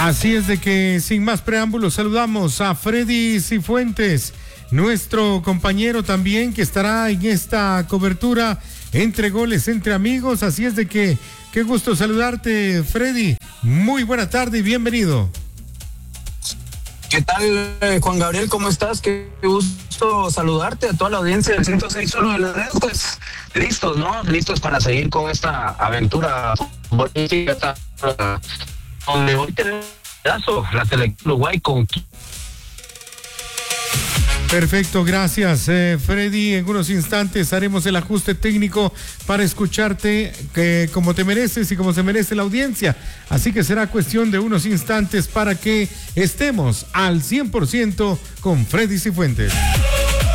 Así es de que, sin más preámbulos, saludamos a Freddy Cifuentes, nuestro compañero también que estará en esta cobertura entre goles, entre amigos. Así es de que, qué gusto saludarte, Freddy. Muy buena tarde y bienvenido. ¿Qué tal, Juan Gabriel? ¿Cómo estás? Qué gusto saludarte a toda la audiencia del 106.1 de la red. Pues listos, ¿no? Listos para seguir con esta aventura futbolística donde hoy tenemos la selección Uruguay con... Perfecto, gracias, Freddy. En unos instantes haremos el ajuste técnico para escucharte como te mereces y como se merece la audiencia. Así que será cuestión de unos instantes para que estemos al 100% con Freddy Cifuentes.